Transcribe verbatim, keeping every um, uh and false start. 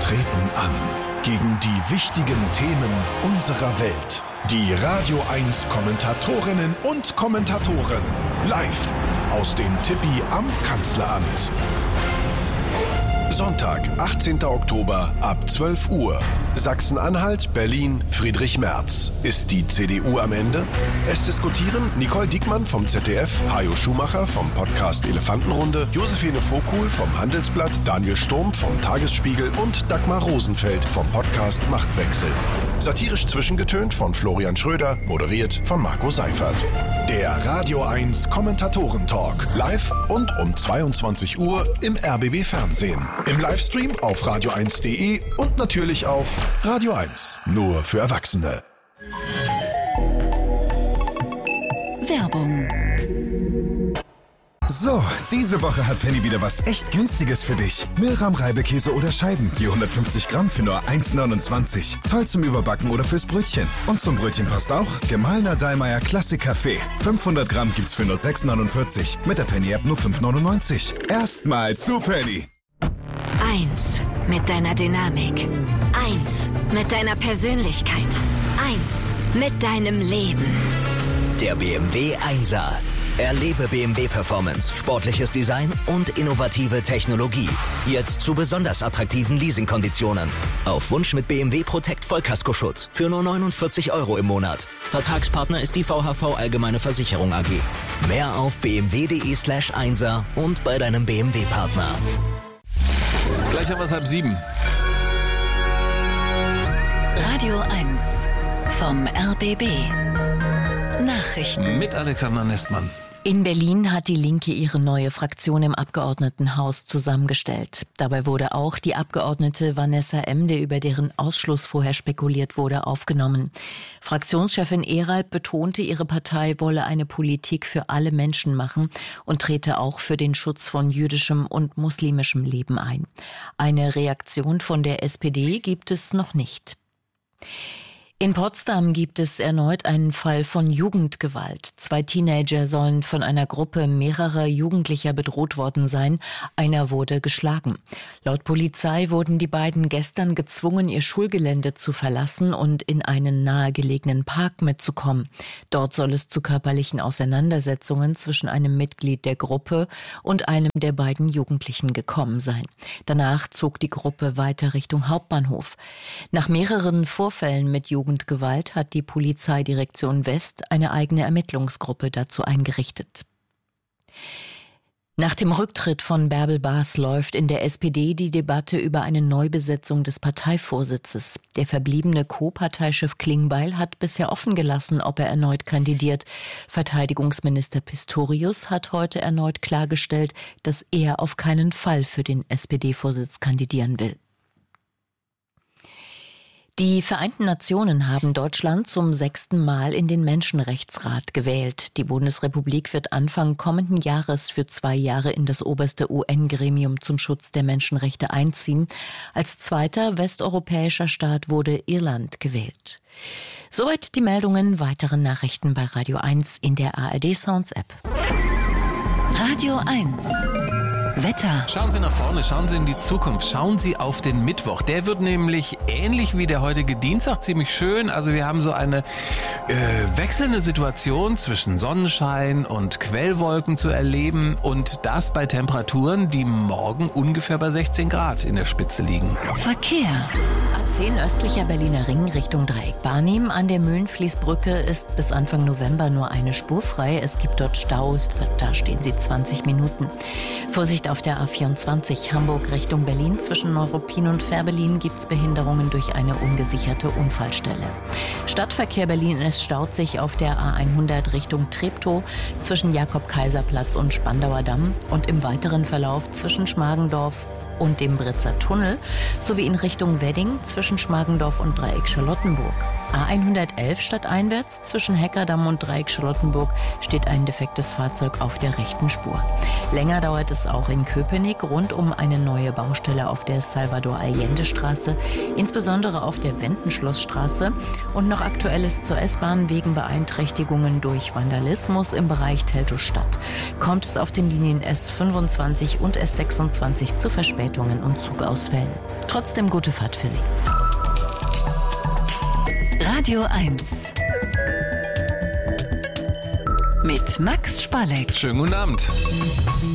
treten an gegen die wichtigen Themen unserer Welt. Die Radio eins Kommentatorinnen und Kommentatoren live aus dem Tippi am Kanzleramt. Sonntag, achtzehnten Oktober ab zwölf Uhr. Sachsen-Anhalt, Berlin, Friedrich Merz. Ist die C D U am Ende? Es diskutieren Nicole Diekmann vom Z D F, Hajo Schumacher vom Podcast Elefantenrunde, Josephine Vogkuhl vom Handelsblatt, Daniel Sturm vom Tagesspiegel und Dagmar Rosenfeld vom Podcast Machtwechsel. Satirisch zwischengetönt von Florian Schröder, moderiert von Marco Seifert. Der Radio eins Kommentatoren-Talk. Live und um zweiundzwanzig Uhr im R B B Fernsehen. Im Livestream auf radio eins punkt de und natürlich auf Radio eins. Nur für Erwachsene. Werbung. So, diese Woche hat Penny wieder was echt Günstiges für dich. Milram Reibekäse oder Scheiben, je hundertfünfzig Gramm für nur eins neunundzwanzig. Toll zum Überbacken oder fürs Brötchen. Und zum Brötchen passt auch gemahlener Dallmayr Klassik Kaffee. fünfhundert Gramm gibt's für nur sechs neunundvierzig. Mit der Penny-App nur fünf neunundneunzig. Erstmal zu Penny. Eins mit deiner Dynamik. Eins mit deiner Persönlichkeit. Eins mit deinem Leben. Der B M W Einser. Erlebe B M W Performance, sportliches Design und innovative Technologie. Jetzt zu besonders attraktiven Leasingkonditionen. Auf Wunsch mit B M W Protect Vollkaskoschutz für nur neunundvierzig Euro im Monat. Vertragspartner ist die V H V Allgemeine Versicherung A G. Mehr auf bmw.de slash Einser und bei deinem B M W-Partner. Gleich haben wir es halb sieben. Radio eins vom R B B. Nachrichten. Mit Alexander Nestmann. In Berlin hat die Linke ihre neue Fraktion im Abgeordnetenhaus zusammengestellt. Dabei wurde auch die Abgeordnete Vanessa Emde, über deren Ausschluss vorher spekuliert wurde, aufgenommen. Fraktionschefin Erald betonte, ihre Partei wolle eine Politik für alle Menschen machen und trete auch für den Schutz von jüdischem und muslimischem Leben ein. Eine Reaktion von der S P D gibt es noch nicht. In Potsdam gibt es erneut einen Fall von Jugendgewalt. Zwei Teenager sollen von einer Gruppe mehrerer Jugendlicher bedroht worden sein. Einer wurde geschlagen. Laut Polizei wurden die beiden gestern gezwungen, ihr Schulgelände zu verlassen und in einen nahegelegenen Park mitzukommen. Dort soll es zu körperlichen Auseinandersetzungen zwischen einem Mitglied der Gruppe und einem der beiden Jugendlichen gekommen sein. Danach zog die Gruppe weiter Richtung Hauptbahnhof. Nach mehreren Vorfällen mit Jugendlichen Jugendgewalt hat die Polizeidirektion West eine eigene Ermittlungsgruppe dazu eingerichtet. Nach dem Rücktritt von Bärbel Baas läuft in der S P D die Debatte über eine Neubesetzung des Parteivorsitzes. Der verbliebene Co-Parteichef Klingbeil hat bisher offen gelassen, ob er erneut kandidiert. Verteidigungsminister Pistorius hat heute erneut klargestellt, dass er auf keinen Fall für den S P D-Vorsitz kandidieren will. Die Vereinten Nationen haben Deutschland zum sechsten Mal in den Menschenrechtsrat gewählt. Die Bundesrepublik wird Anfang kommenden Jahres für zwei Jahre in das oberste U N-Gremium zum Schutz der Menschenrechte einziehen. Als zweiter westeuropäischer Staat wurde Irland gewählt. Soweit die Meldungen. Weitere Nachrichten bei Radio eins in der A R D Sounds App. Radio eins. Wetter. Schauen Sie nach vorne, schauen Sie in die Zukunft, schauen Sie auf den Mittwoch. Der wird nämlich ähnlich wie der heutige Dienstag ziemlich schön. Also wir haben so eine äh, wechselnde Situation zwischen Sonnenschein und Quellwolken zu erleben und das bei Temperaturen, die morgen ungefähr bei sechzehn Grad in der Spitze liegen. Verkehr. A zehn östlicher Berliner Ring Richtung Dreieck Barnim. An der Mühlenfließbrücke ist bis Anfang November nur eine Spur frei. Es gibt dort Staus, da stehen sie zwanzig Minuten. Vorsicht auf der A vierundzwanzig Hamburg Richtung Berlin. Zwischen Neuruppin und Fährberlin gibt es Behinderungen durch eine ungesicherte Unfallstelle. Stadtverkehr Berlin, es staut sich auf der A hundert Richtung Treptow zwischen Jakob-Kaiser-Platz und Spandauer Damm und im weiteren Verlauf zwischen Schmargendorf und dem Britzer Tunnel sowie in Richtung Wedding zwischen Schmargendorf und Dreieck Charlottenburg. A hundertelf stadteinwärts zwischen Heckerdamm und Dreieck Charlottenburg steht ein defektes Fahrzeug auf der rechten Spur. Länger dauert es auch in Köpenick rund um eine neue Baustelle auf der Salvador-Allende-Straße, insbesondere auf der Wendenschlossstraße. Und noch Aktuelles zur S-Bahn wegen Beeinträchtigungen durch Vandalismus im Bereich Teltow-Stadt. Kommt es auf den Linien S fünfundzwanzig und S sechsundzwanzig zu Verspätungen und Zugausfällen. Trotzdem gute Fahrt für Sie. Radio eins mit Max Spalleck. Schönen guten Abend.